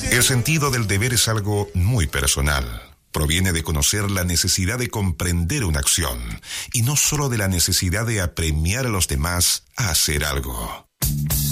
El sentido del deber es algo muy personal. Proviene de conocer la necesidad de comprender una acción y no solo de la necesidad de apremiar a los demás a hacer algo.